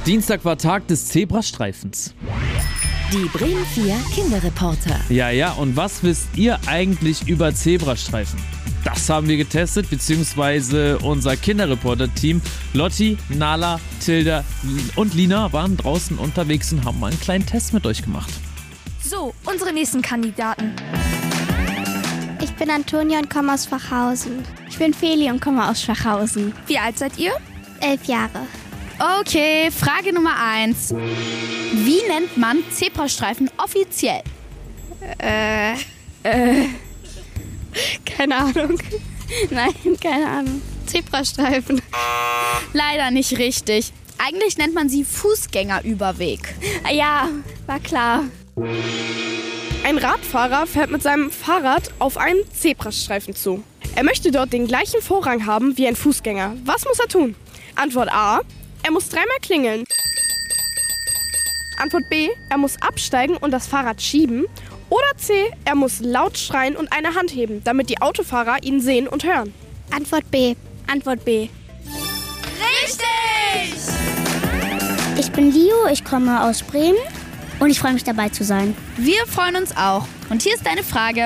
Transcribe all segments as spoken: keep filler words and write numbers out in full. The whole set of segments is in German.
Dienstag war Tag des Zebrastreifens. Die Bremen vier Kinderreporter. Ja, ja, und was wisst ihr eigentlich über Zebrastreifen? Das haben wir getestet, beziehungsweise unser Kinderreporter-Team Lotti, Nala, Tilda und Lina waren draußen unterwegs und haben mal einen kleinen Test mit euch gemacht. So, unsere nächsten Kandidaten. Ich bin Antonia und komme aus Schwachhausen. Ich bin Feli und komme aus Schwachhausen. Wie alt seid ihr? Elf Jahre. Okay, Frage Nummer eins. Wie nennt man Zebrastreifen offiziell? Äh, äh, keine Ahnung. Nein, keine Ahnung. Zebrastreifen. Leider nicht richtig. Eigentlich nennt man sie Fußgängerüberweg. Ja, war klar. Ein Radfahrer fährt mit seinem Fahrrad auf einen Zebrastreifen zu. Er möchte dort den gleichen Vorrang haben wie ein Fußgänger. Was muss er tun? Antwort A: Er muss dreimal klingeln. Antwort B: Er muss absteigen und das Fahrrad schieben. Oder C: Er muss laut schreien und eine Hand heben, damit die Autofahrer ihn sehen und hören. Antwort B. Antwort B. Richtig! Ich bin Leo, ich komme aus Bremen und ich freue mich dabei zu sein. Wir freuen uns auch. Und hier ist deine Frage.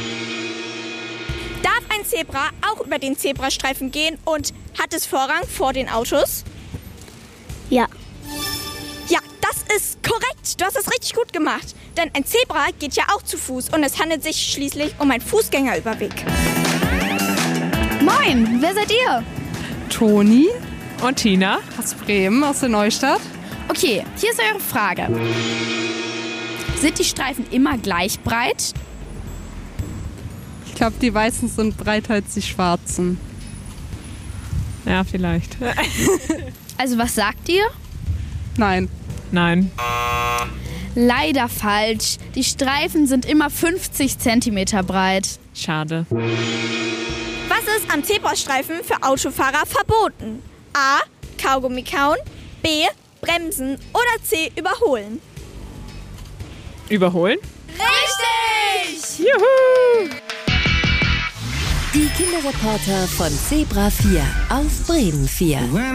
Darf ein Zebra auch über den Zebrastreifen gehen und hat es Vorrang vor den Autos? Ja. Ja, das ist korrekt. Du hast es richtig gut gemacht. Denn ein Zebra geht ja auch zu Fuß und es handelt sich schließlich um einen Fußgängerüberweg. Moin, wer seid ihr? Toni und Tina aus Bremen, aus der Neustadt. Okay, hier ist eure Frage. Sind die Streifen immer gleich breit? Ich glaube, die Weißen sind breiter als die Schwarzen. Ja, vielleicht. Also was sagt ihr? Nein. Nein. Leider falsch. Die Streifen sind immer fünfzig Zentimeter breit. Schade. Was ist am Zebrastreifen für Autofahrer verboten? A: Kaugummi kauen, B: Bremsen oder C: Überholen. Überholen? Richtig! Juhu! Die Kinderreporter von Zebra vier auf Bremen vier.